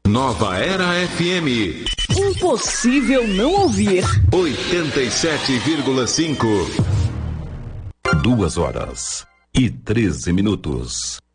Nova Era FM. Impossível não ouvir. 87,5. 2 horas e 13 minutos.